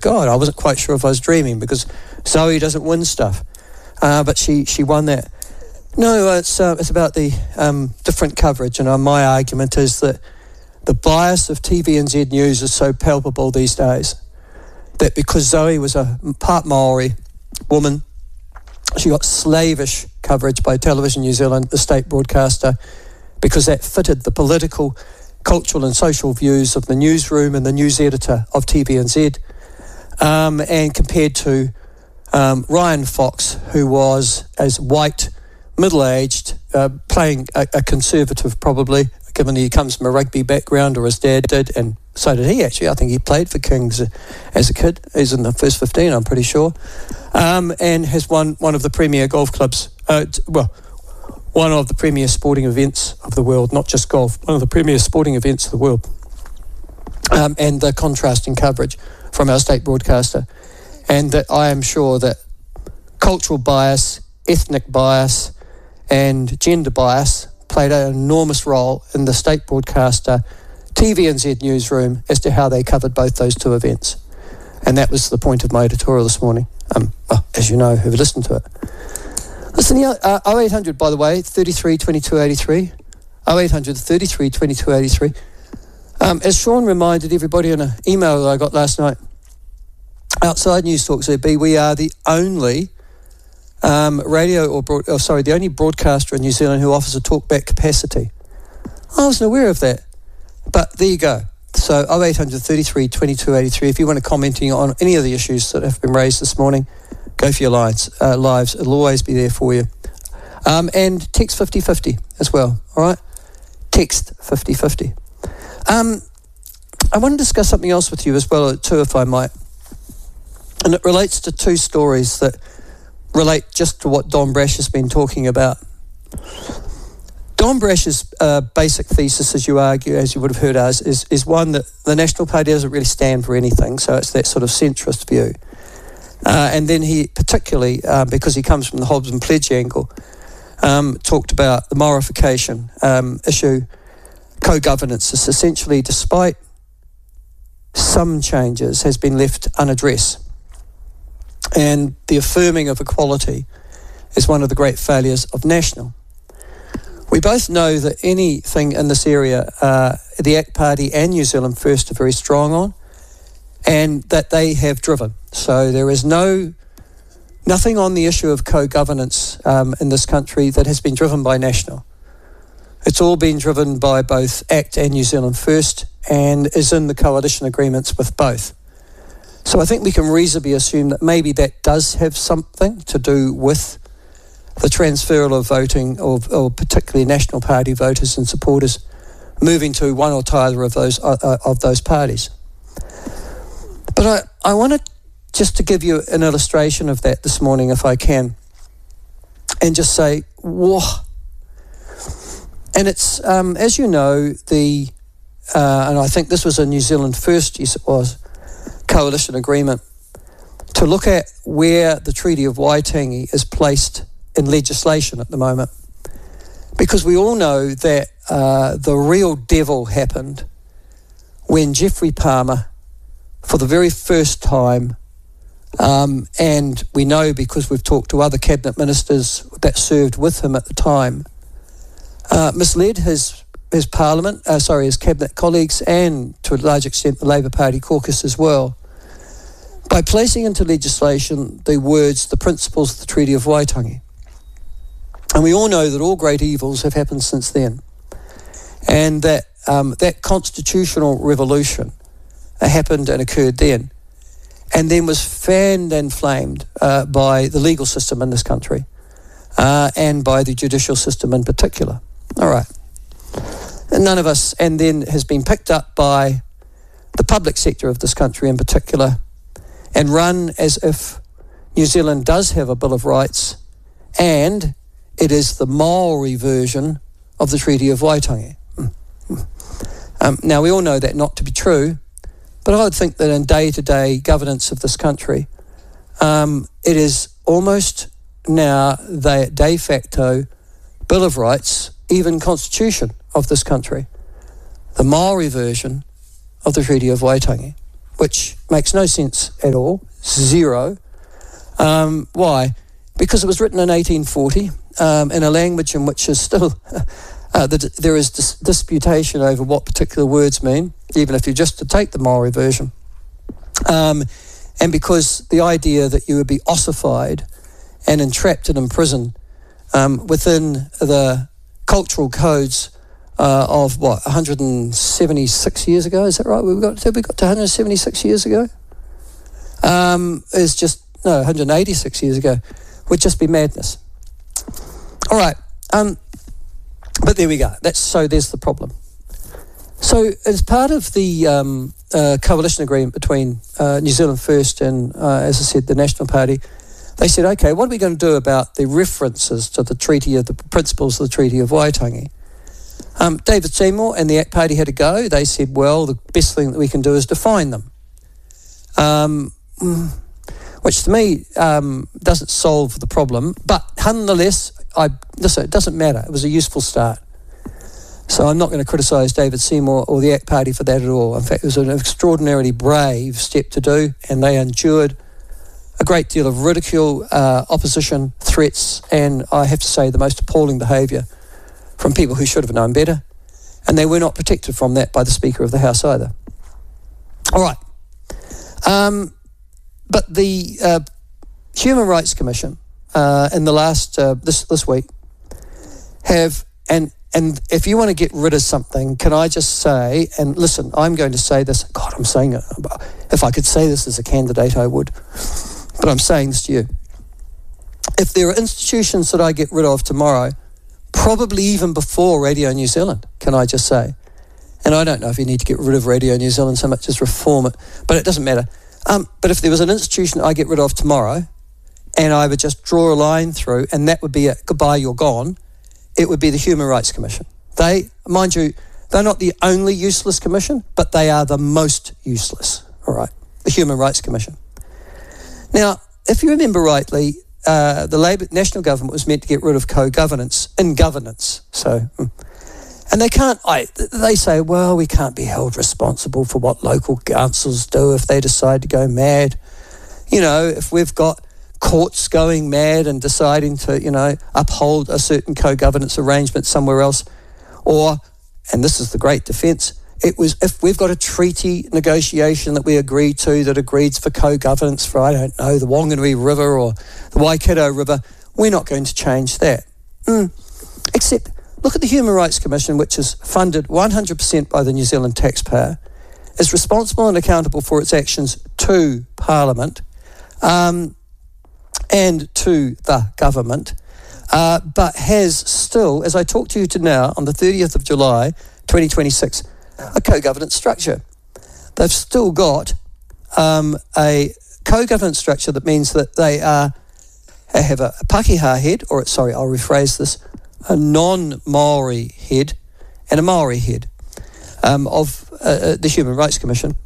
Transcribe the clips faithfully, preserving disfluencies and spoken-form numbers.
God, I wasn't quite sure if I was dreaming because Zoe doesn't win stuff. Uh, but she, she won that. No, it's uh, it's about the um, different coverage, and uh, my argument is that the bias of T V N Z News is so palpable these days that because Zoe was a part Maori woman, she got slavish coverage by Television New Zealand, the state broadcaster, because that fitted the political, cultural and social views of the newsroom and the news editor of T V N Z, um, and compared to um, Ryan Fox, who was as white, middle-aged, uh, playing a, a conservative probably, given he comes from a rugby background, or his dad did, and so did he actually. I think he played for Kings as a kid. He's in the first fifteen, I'm pretty sure, um, and has won one of the premier golf clubs, uh, t- well, one of the premier sporting events of the world, not just golf, one of the premier sporting events of the world, um, and the contrasting coverage from our state broadcaster. And that I am sure that cultural bias, ethnic bias, and gender bias played an enormous role in the state broadcaster T V N Z newsroom as to how they covered both those two events. And that was the point of my editorial this morning, um, well, as you know, who've listened to it. Listen here, uh, oh eight hundred, by the way, thirty-three twenty-two eighty-three, oh eight hundred thirty-three twenty-two eighty-three. Um, as Sean reminded everybody in an email that I got last night, outside News Talk Z B, we are the only Um, radio or, broad, oh, sorry, the only broadcaster in New Zealand who offers a talkback capacity. I wasn't aware of that, but there you go. So oh eight hundred thirty-three twenty-two eighty-three. If you want to commenting on any of the issues that have been raised this morning, go for your lines, uh, lives. It'll always be there for you. Um, and text fifty fifty as well. All right, text fifty fifty. Um, I want to discuss something else with you as well too, if I might, and it relates to two stories that relate just to what Don Brash has been talking about. Don Brash's uh, basic thesis, as you argue, as you would have heard us, is, is one that the National Party doesn't really stand for anything, so it's that sort of centrist view. Uh, and then he, particularly uh, because he comes from the Hobbes and Pledge angle, um, talked about the morification um, issue, co-governance is essentially, despite some changes, has been left unaddressed. And the affirming of equality is one of the great failures of National. We both know that anything in this area, uh, the A C T Party and New Zealand First are very strong on, and that they have driven. So there is no nothing on the issue of co-governance um, in this country that has been driven by National. It's all been driven by both A C T and New Zealand First, and is in the coalition agreements with both. So I think we can reasonably assume that maybe that does have something to do with the transferal of voting, or, or particularly National Party voters and supporters moving to one or t'other of those uh, of those parties. But I, I wanted just to give you an illustration of that this morning, if I can, and just say, whoa. And it's, um, as you know, the, uh, and I think this was a New Zealand First, yes it was, coalition agreement, to look at where the Treaty of Waitangi is placed in legislation at the moment. Because we all know that uh, the real devil happened when Geoffrey Palmer, for the very first time, um, and we know because we've talked to other cabinet ministers that served with him at the time, uh, misled his his parliament, uh, sorry, his cabinet colleagues, and to a large extent the Labour Party caucus as well, by placing into legislation the words, the principles of the Treaty of Waitangi. And we all know that all great evils have happened since then, and that um, that constitutional revolution uh, happened and occurred then, and then was fanned and flamed uh, by the legal system in this country, uh, and by the judicial system in particular. All right. And none of us, and then has been picked up by the public sector of this country in particular, and run as if New Zealand does have a Bill of Rights, and it is the Maori version of the Treaty of Waitangi. Um, now, we all know that not to be true, but I would think that in day-to-day governance of this country, um, it is almost now the de facto Bill of Rights, even constitution of this country, the Maori version of the Treaty of Waitangi. which makes no sense at all, zero. Um, why? Because it was written in eighteen forty um, in a language in which is still, uh, the, there is dis- disputation over what particular words mean, even if you just to take the Maori version. Um, and because the idea that you would be ossified and entrapped and imprisoned um, within the cultural codes uh, of what, one hundred seventy-six years ago, is that right? We got, have we got to one hundred seventy-six years ago? Um, is just, no, one hundred eighty-six years ago, would just be madness. All right, um, but there we go. That's, so there's the problem. So as part of the um, uh, coalition agreement between uh, New Zealand First and, uh, as I said, the National Party, they said, okay, what are we going to do about the references to the treaty of the principles of the Treaty of Waitangi? Um, David Seymour and the ACT Party had a go. They said, well, the best thing that we can do is define them. Um, which to me um, doesn't solve the problem, but nonetheless, I, listen, it doesn't matter. It was a useful start. So I'm not going to criticise David Seymour or the ACT Party for that at all. In fact, it was an extraordinarily brave step to do, and they endured a great deal of ridicule, uh, opposition, threats, and I have to say the most appalling behaviour from people who should have known better, and they were not protected from that by the Speaker of the House either. All right. Um, but the uh, Human Rights Commission uh, in the last, uh, this, this week, have, and and if you want to get rid of something, can I just say, and listen, I'm going to say this, God, I'm saying it, if I could say this as a candidate, I would, but I'm saying this to you. If there are institutions that I get rid of tomorrow, probably even before Radio New Zealand, can I just say, and I don't know if you need to get rid of Radio New Zealand so much as reform it, but it doesn't matter. Um, but if there was an institution I get rid of tomorrow, and I would just draw a line through, and that would be a goodbye, you're gone, it would be the Human Rights Commission. They, mind you, they're not the only useless commission, but they are the most useless, all right, the Human Rights Commission. Now, if you remember rightly, uh, the Labour National Government was meant to get rid of co-governance in governance. So, and they can't, I, they say, well, we can't be held responsible for what local councils do if they decide to go mad. You know, if we've got courts going mad and deciding to, you know, uphold a certain co-governance arrangement somewhere else. Or, and this is the great defence, it was if we've got a treaty negotiation that we agreed to that agrees for co-governance for, I don't know, the Wanganui River or the Waikato River, we're not going to change that. Mm. Except, look at the Human Rights Commission, which is funded one hundred percent by the New Zealand taxpayer, is responsible and accountable for its actions to Parliament, um, and to the government, uh, but has still, as I talk to you to now, on the thirtieth of July twenty twenty-six, a co-governance structure. They've still got um, a co-governance structure that means that they are they have a, a Pakeha head, or sorry, I'll rephrase this, a non-Maori head and a Maori head um, of uh, the Human Rights Commission.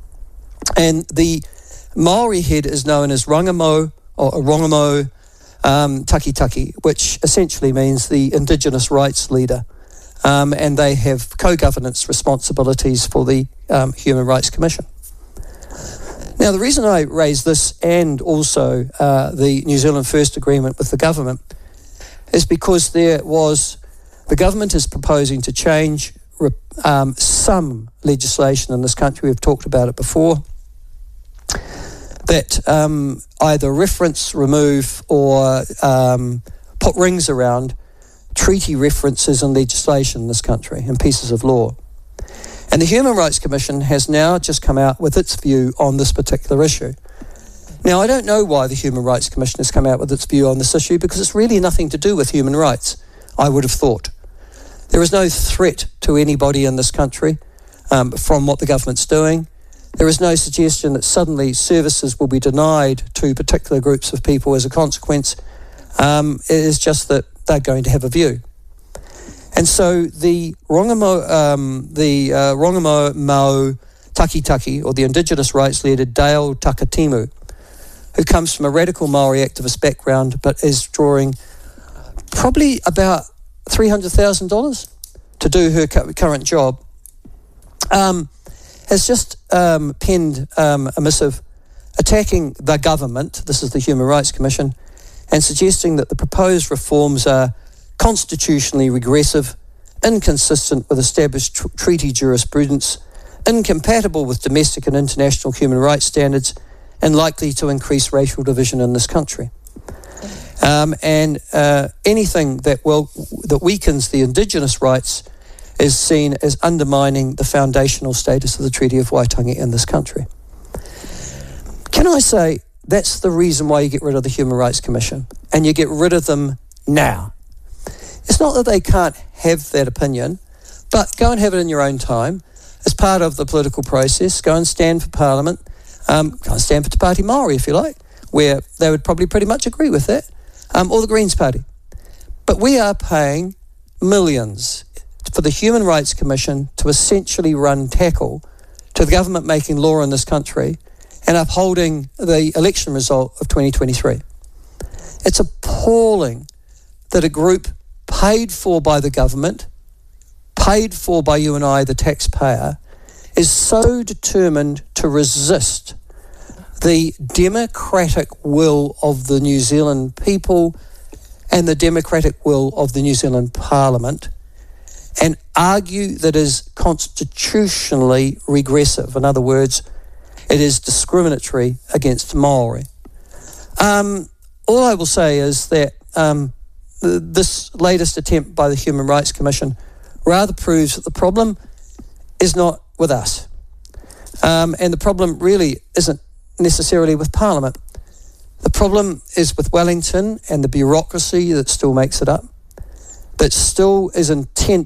And the Maori head is known as Rangamo, or Rongamo um, Takitaki, which essentially means the Indigenous rights leader. Um, and they have co-governance responsibilities for the um, Human Rights Commission. Now, the reason I raise this and also uh, the New Zealand First agreement with the government is because there was, the government is proposing to change um, some legislation in this country, we've talked about it before, that um, either reference, remove, or um, put rings around treaty references and legislation in this country and pieces of law. And the Human Rights Commission has now just come out with its view on this particular issue. Now, I don't know why the Human Rights Commission has come out with its view on this issue, because it's really nothing to do with human rights, I would have thought. There is no threat to anybody in this country um, from what the government's doing. There is no suggestion that suddenly services will be denied to particular groups of people as a consequence. Um, it is just that they're going to have a view. And so the Rongamo, um, the uh, Rongamo Mau Takitaki, or the Indigenous rights leader Dale Takatimu, who comes from a radical Maori activist background but is drawing probably about three hundred thousand dollars to do her current job, um, has just um, penned um, a missive attacking the government, this is the Human Rights Commission, and suggesting that the proposed reforms are constitutionally regressive, inconsistent with established tr- treaty jurisprudence, incompatible with domestic and international human rights standards, and likely to increase racial division in this country. Um, and uh, anything that will that weakens the Indigenous rights is seen as undermining the foundational status of the Treaty of Waitangi in this country. Can I say that's the reason why you get rid of the Human Rights Commission, and you get rid of them now? It's not that they can't have that opinion, but go and have it in your own time as part of the political process. Go and stand for Parliament. Um, go and stand for Te Pāti Māori, if you like, where they would probably pretty much agree with that, um, or the Greens Party. But we are paying millions for the Human Rights Commission to essentially run tackle to the government making law in this country and upholding the election result of twenty twenty-three. It's appalling that a group paid for by the government, paid for by you and I, the taxpayer, is so determined to resist the democratic will of the New Zealand people and the democratic will of the New Zealand Parliament, and argue that is constitutionally regressive. In other words, it is discriminatory against Māori. Um, all I will say is that um, th- this latest attempt by the Human Rights Commission rather proves that the problem is not with us. Um, and the problem really isn't necessarily with Parliament. The problem is with Wellington and the bureaucracy that still makes it up, that still is intent